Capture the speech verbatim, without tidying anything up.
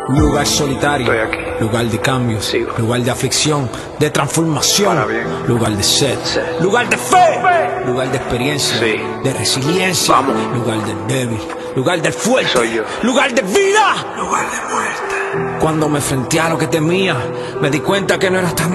Lugar solitario, Estoy aquí. lugar de cambio, Sigo. lugar de aflicción, de transformación, Para bien. lugar de sed, Sed. lugar de fe, lugar de experiencia, Sí. de resiliencia, Vamos. lugar del débil, lugar del fuerte, Soy yo. lugar de vida, Lugar de muerte. Cuando me enfrenté a lo que temía, me di cuenta que no era tan